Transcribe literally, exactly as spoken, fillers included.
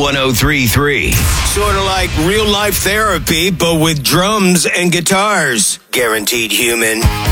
one oh three point three. Sort of like real life therapy, but with drums and guitars. Guaranteed human.